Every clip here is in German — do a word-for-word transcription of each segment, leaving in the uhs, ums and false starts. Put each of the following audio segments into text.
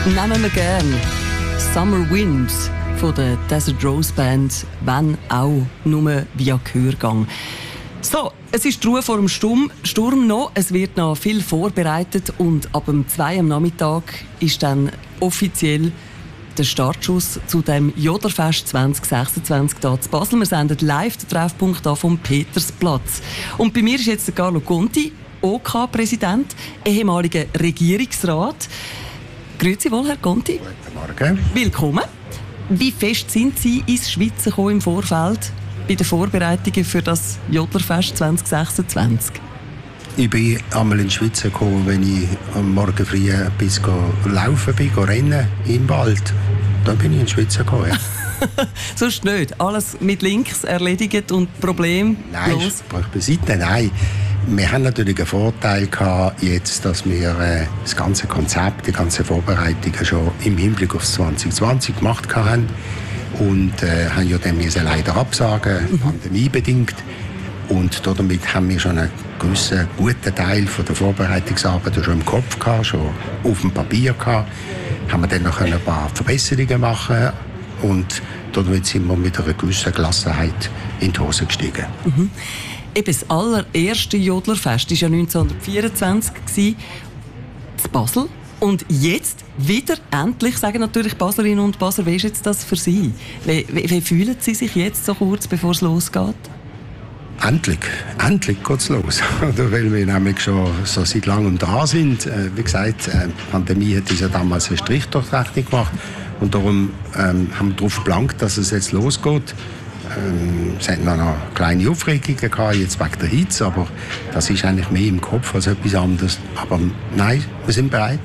Nehmen wir gerne Summer Wind von der Desert Rose Band, wenn auch nur via Gehörgang. So, es ist die Ruhe vor dem Sturm, Sturm noch. Es wird noch viel vorbereitet und ab dem zwei am Nachmittag ist dann offiziell der Startschuss zu dem Jodlerfest zwanzig sechsundzwanzig hier zu Basel. Wir senden live den Treffpunkt an vom Petersplatz. Und bei mir ist jetzt der Carlo Conti, O K-Präsident, ehemaliger Regierungsrat. Grüezi wohl, Herr Conti. Guten Morgen. Willkommen. Wie fest sind Sie ins Schweizer gekommen im Vorfeld bei den Vorbereitungen für das Jodlerfest zwanzig sechsundzwanzig? Ich bin einmal in die Schweiz gekommen, wenn ich am Morgen früh bis laufen bin, rennen im Wald. Dann bin ich in die Schweiz gekommen. Ja. Sonst nicht? Alles mit links erledigt und Problem Nein, los? Nein, beiseite nein. Wir haben natürlich einen Vorteil gehabt, jetzt, dass wir äh, das ganze Konzept, die ganze Vorbereitung schon im Hinblick auf zwanzig zwanzig gemacht haben und äh, haben ja dann müssen leider absagen, mhm. pandemiebedingt. Und damit haben wir schon einen gewissen guten Teil von der Vorbereitungsarbeit schon im Kopf gehabt, schon auf dem Papier gehabt. Haben wir dann noch ein paar Verbesserungen machen und damit sind wir mit einer gewissen Gelassenheit in die Hose gestiegen. Mhm. Eben das allererste Jodlerfest war ja neunzehnhundertvierundzwanzig in Basel. Und jetzt wieder, endlich, sagen natürlich Baslerinnen und Basler, wie ist jetzt das für Sie? Wie, wie, wie fühlen Sie sich jetzt so kurz, bevor es losgeht? Endlich, endlich geht es los. Weil wir nämlich schon so seit langem da sind. Wie gesagt, die Pandemie hat uns ja damals einen Strich durch die Rechnung gemacht. Und darum ähm, haben wir darauf geblankt, dass es jetzt losgeht. Ähm, es hatten noch kleine Aufregungen gehabt, jetzt wegen der Hitze, aber das ist eigentlich mehr im Kopf als etwas anderes. Aber nein, wir sind bereit.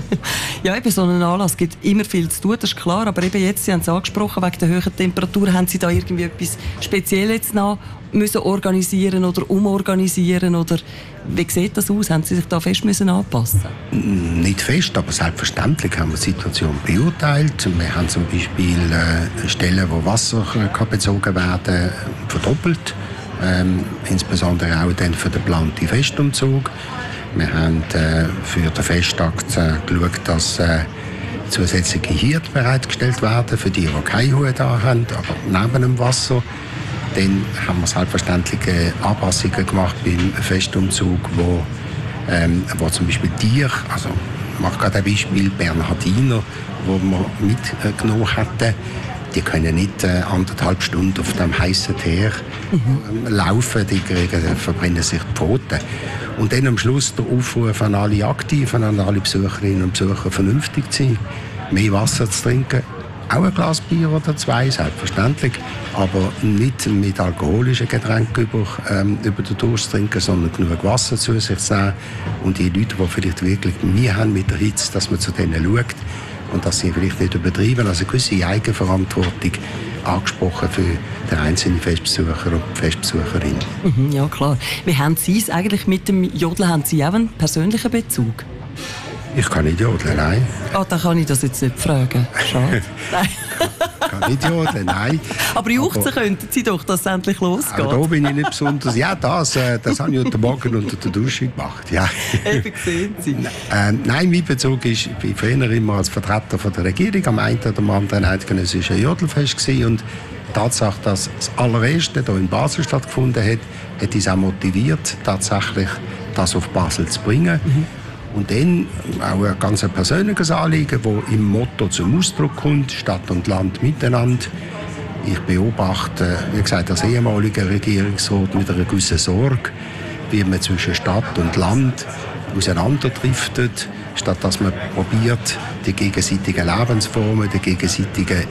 Ja, eben so einen Anlass gibt immer viel zu tun, das ist klar. Aber eben jetzt, Sie haben es angesprochen, wegen der hohen Temperatur, haben Sie da irgendwie etwas Spezielles noch müssen organisieren oder umorganisieren? Oder wie sieht das aus? Haben Sie sich da fest müssen anpassen? Nicht fest, aber selbstverständlich haben wir die Situation beurteilt. Wir haben zum Beispiel äh, Stellen, wo Wasser kann bezogen werden, verdoppelt. Ähm, insbesondere auch dann für den geplanten Festumzug. Wir haben äh, für den Festtag äh, geschaut, dass äh, zusätzliche Hirte bereitgestellt werden für die, die keine Ruhe da haben, aber neben dem Wasser. Dann haben wir selbstverständlich Anpassungen gemacht beim Festumzug, wo, ähm, wo zum Beispiel Tiere, also ich mache gerade ein Beispiel, Bernhardiner, wo wir mitgenommen hatten, die können nicht äh, anderthalb Stunden auf dem heißen Teer mhm. laufen, die kriegen, verbrennen sich die Pfoten. Und dann am Schluss der Aufruf an alle Aktiven, an alle Besucherinnen und Besucher, vernünftig zu sein, mehr Wasser zu trinken. Auch ein Glas Bier oder zwei, selbstverständlich. Aber nicht mit alkoholischen Getränken über, ähm, über den Durst trinken, sondern genug Wasser zu sich zu nehmen. Und die Leute, die vielleicht wirklich nie haben mit der Hitze, dass man zu denen schaut und dass sie vielleicht nicht übertreiben. Also eine gewisse Eigenverantwortung angesprochen für den einzelnen Festbesucher und Festbesucherin. Mhm, ja, klar. Wie haben Sie es eigentlich mit dem Jodeln? Haben Sie auch einen persönlichen Bezug? Ich kann nicht jodeln, nein. Ah, dann kann ich das jetzt nicht fragen. Schade. Nein. Ich kann nicht jodeln, nein. Aber juchzen könnten Sie doch, dass es endlich losgeht. Aber da bin ich nicht besonders. Ja, das, äh, das habe ich heute Morgen unter der Dusche gemacht. Ja. Eben gesehen Sie. Äh, nein, mein Bezug ist, ich war früher immer als Vertreter von der Regierung am einen oder am anderen eidgenössischen Jodelfest gewesen. Und die Tatsache, dass das allererste hier in Basel stattgefunden hat, hat uns auch motiviert, tatsächlich das auf Basel zu bringen. Mhm. Und dann auch ein ganz persönliches Anliegen, das im Motto zum Ausdruck kommt, Stadt und Land miteinander. Ich beobachte, wie gesagt, als ehemaliger Regierungsrat mit einer gewissen Sorge, wie man zwischen Stadt und Land auseinanderdriftet, statt dass man probiert, die gegenseitigen Lebensformen, die gegenseitige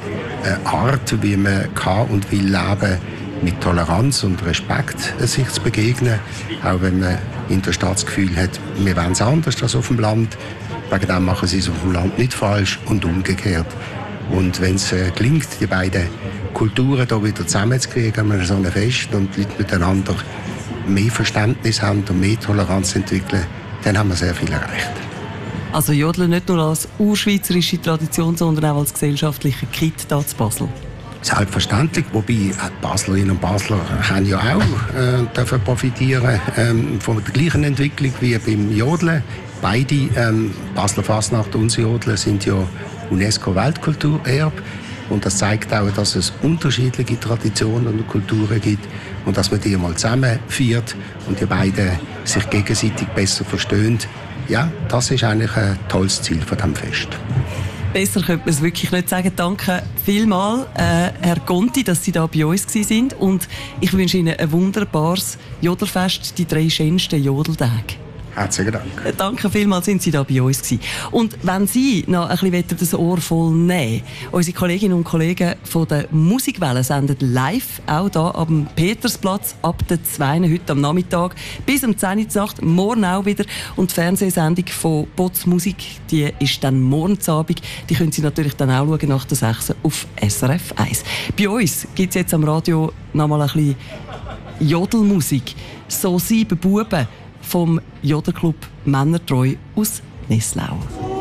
Art, wie man kann und will leben, mit Toleranz und Respekt sich zu begegnen, auch wenn man in der Stadt das Gefühl hat, wir wollen es anders als auf dem Land. Wegen dem machen sie es auf dem Land nicht falsch und umgekehrt. Und wenn es äh, gelingt, die beiden Kulturen hier wieder zusammenzukriegen an so einem Fest und die Leute miteinander mehr Verständnis haben und mehr Toleranz entwickeln, dann haben wir sehr viel erreicht. Also Jodeln nicht nur als urschweizerische Tradition, sondern auch als gesellschaftlicher Kit hier zu Basel? Selbstverständlich, wobei die Baslerinnen und Basler haben ja auch äh, dürfen profitieren ähm, von der gleichen Entwicklung wie beim Jodeln. beide, ähm, Basler Fasnacht und Jodeln, sind ja UNESCO-Weltkulturerbe. Und das zeigt auch, dass es unterschiedliche Traditionen und Kulturen gibt und dass man die mal zusammen feiert und die beiden sich gegenseitig besser verstehen. Ja, das ist eigentlich ein tolles Ziel von diesem Fest. Besser könnte man es wirklich nicht sagen. Danke vielmals, äh, Herr Conti, dass Sie da bei uns waren. Und ich wünsche Ihnen ein wunderbares Jodelfest, die drei schönsten Jodeltage. Herzlichen Dank. Danke vielmals, sind Sie da bei uns gewesen. Und wenn Sie noch ein bisschen das Ohr voll nehmen wollen, unsere Kolleginnen und Kollegen von der Musikwelle senden live, auch hier am Petersplatz, ab der zwei heute am Nachmittag bis um zehn Uhr Nacht, morgen auch wieder. Und die Fernsehsendung von Boz Musik, die ist dann morgen Abend. Die können Sie natürlich dann auch schauen nach der sechs auf S R F eins. Bei uns gibt es jetzt am Radio noch mal ein bisschen Jodelmusik. «So sieben Buben» vom Jodelclub Männertreu aus Nesslau.